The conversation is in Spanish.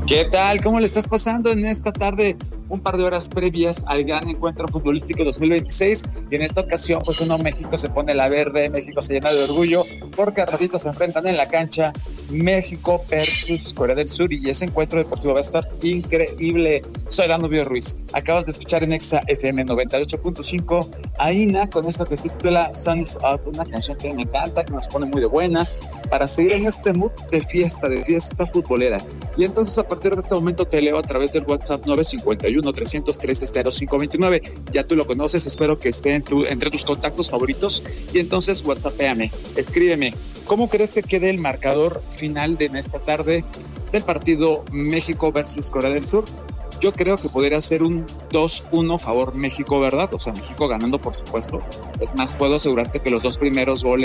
¿Qué tal? ¿Cómo le estás pasando en esta tarde? Un par de horas previas al gran encuentro futbolístico 2026 y en esta ocasión pues México se pone la verde, México se llena de orgullo porque a ratito se enfrentan en la cancha México versus Corea del Sur y ese encuentro deportivo va a estar increíble. Soy Danubio Ruiz, acabas de escuchar en Exa FM 98.5 a Ina con esta que se titula Sons of, una canción que me encanta, que nos pone muy de buenas para seguir en este mood de fiesta futbolera. Y entonces a partir de este momento te leo a través del WhatsApp 951-313-0529. Ya tú lo conoces, espero que esté entre tus contactos favoritos. Y entonces WhatsAppéame, escríbeme. ¿Cómo crees que quede el marcador final de esta tarde del partido México versus Corea del Sur? Yo creo que podría ser un 2-1 favor México, ¿verdad? O sea, México ganando, por supuesto. Es más, puedo asegurarte que los dos primeros goles